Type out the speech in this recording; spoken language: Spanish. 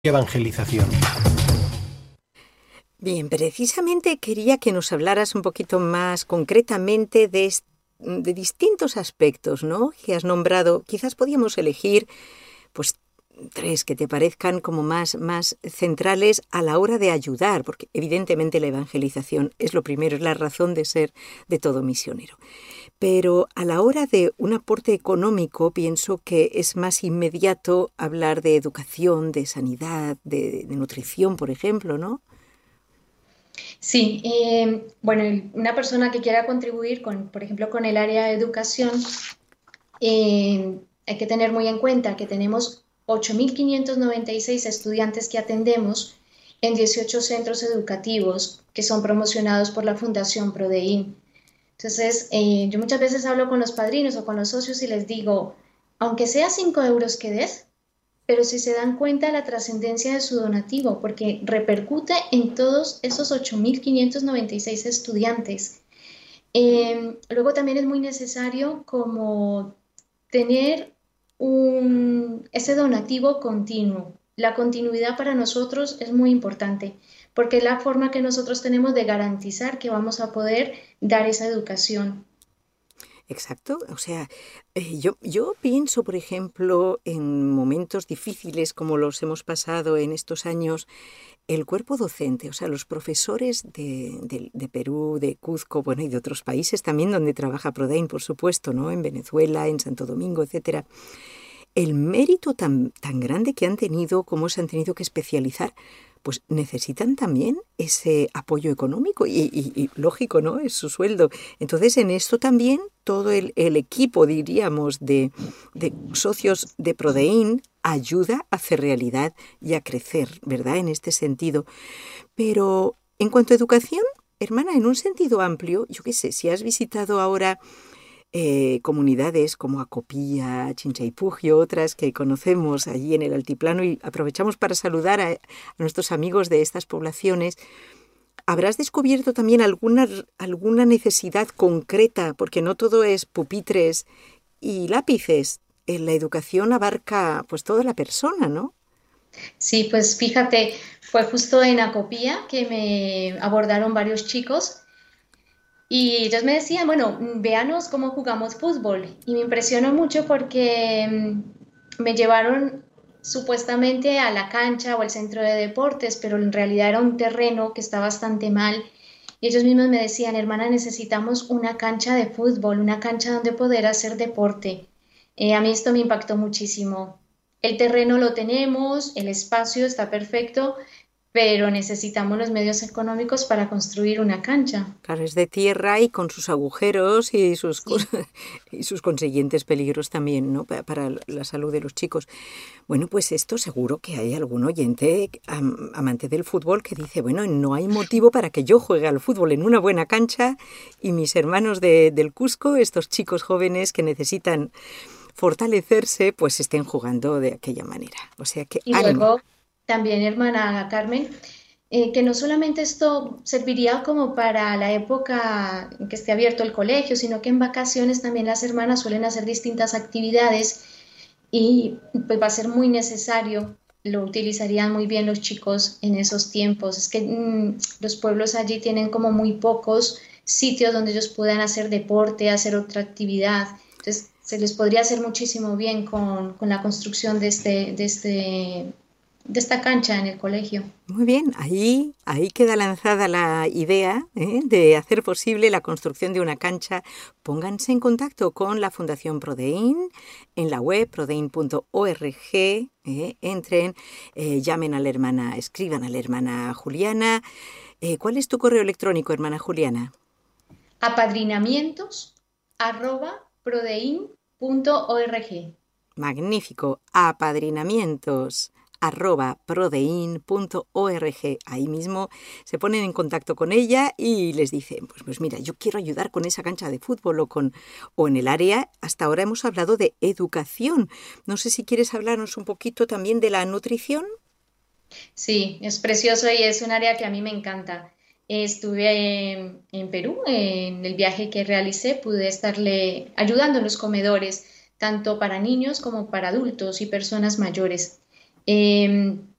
Evangelización. Bien, precisamente quería que nos hablaras un poquito más concretamente de distintos aspectos, ¿no?, que has nombrado. Quizás podíamos elegir, pues, tres que te parezcan como más centrales a la hora de ayudar, porque evidentemente la evangelización es lo primero, es la razón de ser de todo misionero. Pero a la hora de un aporte económico, pienso que es más inmediato hablar de educación, de sanidad, de nutrición, por ejemplo, ¿no? Sí, bueno, una persona que quiera contribuir por ejemplo, con el área de educación, hay que tener muy en cuenta que tenemos 8.596 estudiantes que atendemos en 18 centros educativos que son promocionados por la Fundación Prodein. Entonces, yo muchas veces hablo con los padrinos o con los socios y les digo, aunque sea 5 euros que des, pero si se dan cuenta de la trascendencia de su donativo, porque repercute en todos esos 8.596 estudiantes. Luego también es muy necesario como tener ese donativo continuo. La continuidad para nosotros es muy importante, porque es la forma que nosotros tenemos de garantizar que vamos a poder dar esa educación. Exacto, o sea, yo pienso, por ejemplo, en momentos difíciles como los hemos pasado en estos años, el cuerpo docente, o sea, los profesores de Perú, de Cuzco, bueno, y de otros países también donde trabaja Prodein, por supuesto, ¿no?, en Venezuela, en Santo Domingo, etcétera. El mérito tan grande que han tenido, cómo se han tenido que especializar, pues necesitan también ese apoyo económico y lógico, ¿no?, es su sueldo. Entonces, en esto también todo el equipo, diríamos, de socios de Prodein ayuda a hacer realidad y a crecer, ¿verdad?, en este sentido. Pero en cuanto a educación, hermana, en un sentido amplio, yo qué sé, si has visitado ahora comunidades como Acopía, Chinchaypugio, otras que conocemos allí en el altiplano, y aprovechamos para saludar a nuestros amigos de estas poblaciones, ¿habrás descubierto también alguna necesidad concreta? Porque no todo es pupitres y lápices. La educación abarca pues toda la persona, ¿no? Sí, pues fíjate, fue justo en Acopía que me abordaron varios chicos y ellos me decían, bueno, véanos cómo jugamos fútbol. Y me impresionó mucho porque me llevaron supuestamente a la cancha o al centro de deportes, pero en realidad era un terreno que está bastante mal. Y ellos mismos me decían, hermana, necesitamos una cancha de fútbol, una cancha donde poder hacer deporte. A mí esto me impactó muchísimo. El terreno lo tenemos, el espacio está perfecto, pero necesitamos los medios económicos para construir una cancha. Claro, es de tierra y con sus agujeros y sus Sí. cosas, y sus consiguientes peligros también, ¿no?, para la salud de los chicos. Bueno, pues esto seguro que hay algún oyente amante del fútbol que dice, bueno, no hay motivo para que yo juegue al fútbol en una buena cancha y mis hermanos del Cusco, estos chicos jóvenes que necesitan fortalecerse, pues estén jugando de aquella manera. O sea que Y ánimo. luego también, hermana Carmen, que no solamente esto serviría como para la época en que esté abierto el colegio, sino que en vacaciones también las hermanas suelen hacer distintas actividades y pues va a ser muy necesario, lo utilizarían muy bien los chicos en esos tiempos. Es que los pueblos allí tienen como muy pocos sitios donde ellos puedan hacer deporte, hacer otra actividad. Entonces, se les podría hacer muchísimo bien con la construcción de esta cancha en el colegio. Muy bien, ahí queda lanzada la idea, de hacer posible la construcción de una cancha. Pónganse en contacto con la Fundación Prodein en la web prodein.org, entren, llamen a la hermana, escriban a la hermana Juliana. ¿Cuál es tu correo electrónico, hermana Juliana? Apadrinamientos@prodein.org. Magnífico, apadrinamientos@prodein.org. Ahí mismo se ponen en contacto con ella y les dicen, pues mira, yo quiero ayudar con esa cancha de fútbol o en el área. Hasta ahora hemos hablado de educación. No sé si quieres hablarnos un poquito también de la nutrición. Sí, es precioso y es un área que a mí me encanta. Estuve en Perú, en el viaje que realicé, pude estarle ayudando en los comedores, tanto para niños como para adultos y personas mayores.